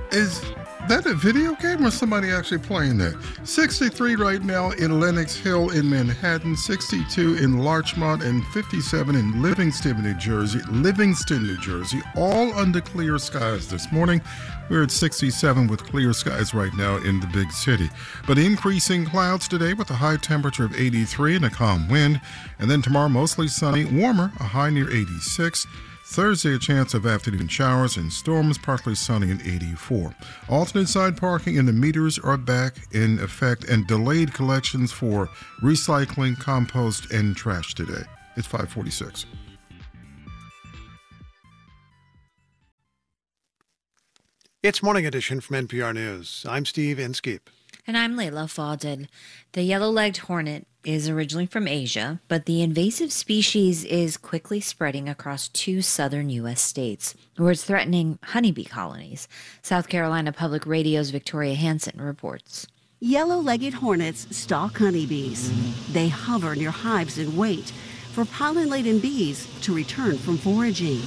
Is that a video game or somebody actually playing that? 63 right now in Lenox Hill in Manhattan, 62 in Larchmont, and 57 in Livingston, New Jersey, all under clear skies this morning. We're at 67 with clear skies right now in the big city. But increasing clouds today with a high temperature of 83 and a calm wind. And then tomorrow, mostly sunny, warmer, a high near 86. Thursday, a chance of afternoon showers and storms, partly sunny and 84. Alternate side parking and the meters are back in effect, and delayed collections for recycling, compost, and trash today. It's 5:46. It's Morning Edition from NPR News. I'm Steve Inskeep. And I'm Layla Fadel. The yellow-legged hornet is originally from Asia, but the invasive species is quickly spreading across 2 southern U.S. states, where it's threatening honeybee colonies. South Carolina Public Radio's Victoria Hansen reports. Yellow-legged hornets stalk honeybees. They hover near hives and wait for pollen-laden bees to return from foraging.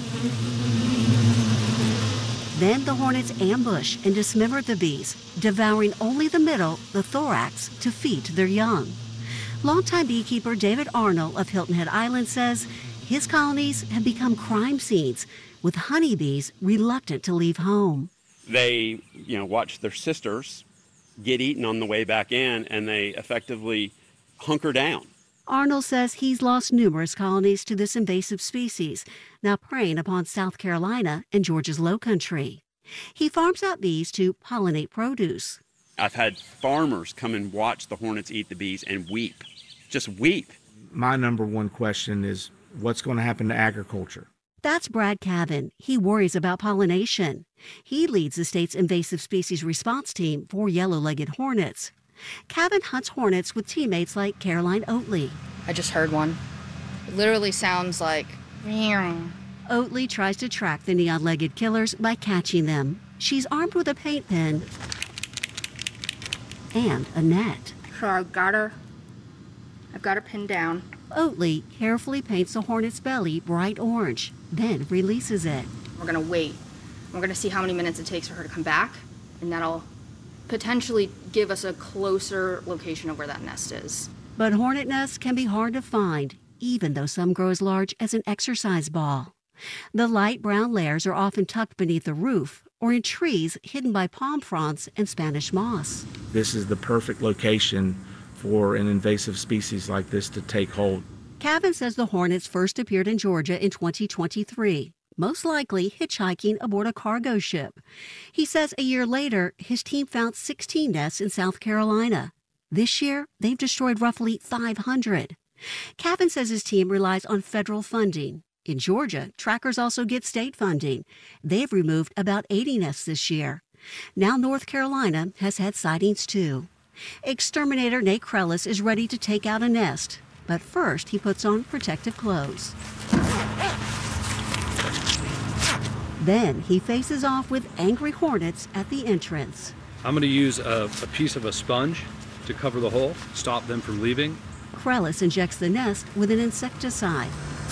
Then the hornets ambush and dismember the bees, devouring only the middle, the thorax, to feed their young. Longtime beekeeper David Arnold of Hilton Head Island says his colonies have become crime scenes, with honeybees reluctant to leave home. They, watch their sisters get eaten on the way back in, and they effectively hunker down. Arnold says he's lost numerous colonies to this invasive species, now preying upon South Carolina and Georgia's Lowcountry. He farms out bees to pollinate produce. I've had farmers come and watch the hornets eat the bees and weep, just weep. My number one question is, what's going to happen to agriculture? That's Brad Cavan. He worries about pollination. He leads the state's invasive species response team for yellow-legged hornets. Cavan hunts hornets with teammates like Caroline Oatley. I just heard one. It literally sounds like... Oatley tries to track the neon-legged killers by catching them. She's armed with a paint pen and a net. So I've got her pinned down. Oatley carefully paints the hornet's belly bright orange, then releases it. We're going to wait. We're going to see how many minutes it takes for her to come back, and that'll potentially give us a closer location of where that nest is. But hornet nests can be hard to find, even though some grow as large as an exercise ball. The light brown layers are often tucked beneath the roof or in trees hidden by palm fronds and Spanish moss. This is the perfect location for an invasive species like this to take hold. Cavan says the hornets first appeared in Georgia in 2023. Most likely hitchhiking aboard a cargo ship. He says a year later, his team found 16 nests in South Carolina. This year, they've destroyed roughly 500. Cavan says his team relies on federal funding. In Georgia, trackers also get state funding. They've removed about 80 nests this year. Now North Carolina has had sightings too. Exterminator Nate Krellis is ready to take out a nest. But first, he puts on protective clothes. Then he faces off with angry hornets at the entrance. I'm going to use a piece of a sponge to cover the hole, stop them from leaving. Krellis injects the nest with an insecticide.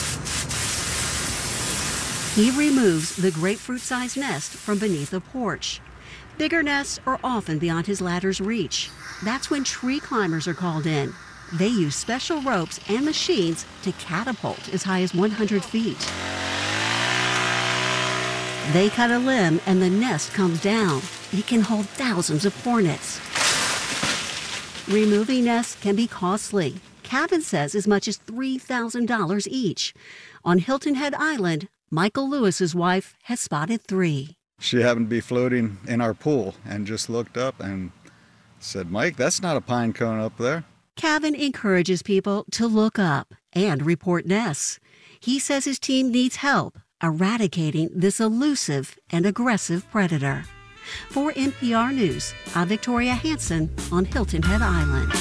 He removes the grapefruit-sized nest from beneath the porch. Bigger nests are often beyond his ladder's reach. That's when tree climbers are called in. They use special ropes and machines to catapult as high as 100 feet. They cut a limb and the nest comes down. It can hold thousands of hornets. Removing nests can be costly. Cavan says as much as $3,000 each. On Hilton Head Island, Michael Lewis's wife has spotted 3. She happened to be floating in our pool and just looked up and said, "Mike, that's not a pine cone up there." Cavan encourages people to look up and report nests. He says his team needs help eradicating this elusive and aggressive predator. For NPR News, I'm Victoria Hansen on Hilton Head Island.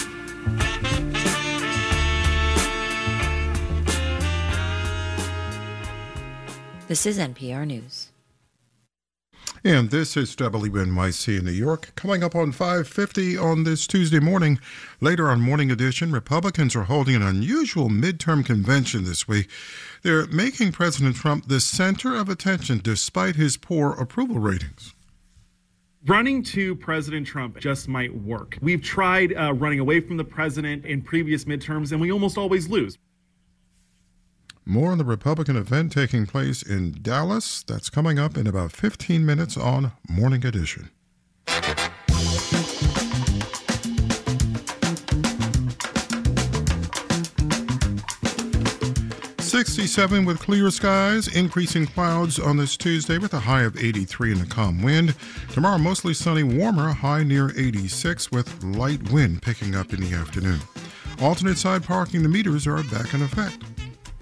This is NPR News. And this is WNYC in New York. Coming up on 5:50 on this Tuesday morning. Later on Morning Edition, Republicans are holding an unusual midterm convention this week. They're making President Trump the center of attention despite his poor approval ratings. Running to President Trump just might work. We've tried running away from the president in previous midterms, and we almost always lose. More on the Republican event taking place in Dallas. That's coming up in about 15 minutes on Morning Edition. 67 with clear skies, increasing clouds on this Tuesday with a high of 83 and a calm wind. Tomorrow, mostly sunny, warmer, high near 86 with light wind picking up in the afternoon. Alternate side parking, the meters are back in effect.